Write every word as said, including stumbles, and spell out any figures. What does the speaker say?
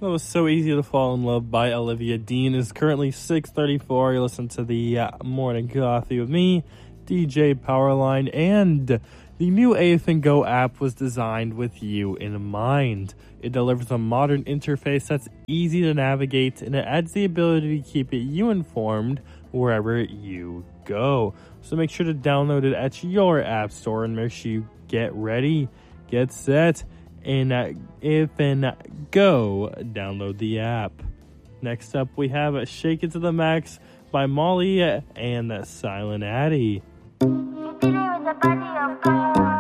That was So Easy to Fall in Love by Olivia Dean. Is currently six thirty-four. You listen to the uh, Morning Coffee with me, D J Powerline, and the new Anything Go app was designed with you in mind. It delivers a modern interface that's easy to navigate, and it adds the ability to keep you informed wherever you go. So make sure to download it at your app store and make sure you get ready, get set, and uh, if and go download the app. Next up, we have Shake It to the Max by Molly and Silent Addy. With the body of God.